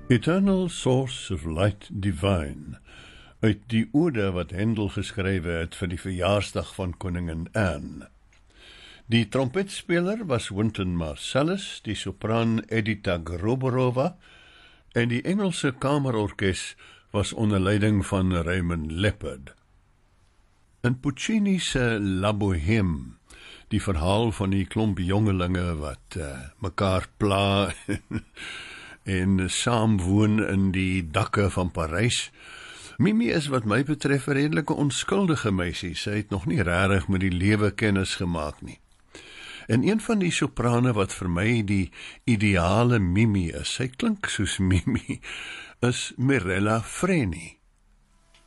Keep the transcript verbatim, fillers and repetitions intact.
Eternal Source of Light Divine, uit die ode wat Handel geskrywe het vir die verjaarsdag van koningin Anne. Die trompetspeler was Wynton Marsalis, die sopraan Edita Groborova en die Engelse kamerorkes was onder leiding van Raymond Leppard. In Puccini se La Bohème, die verhaal van die klomp jongelinge wat uh, mekaar pla en saam woon in die dakke van Parys. Mimi is wat my betref 'n redelike onskuldige meisie, sy het nog nie regtig met die lewe kennis gemaak nie. En een van die soprane wat vir my die ideale Mimi is, sy klink soos Mimi, is Mirella Freni.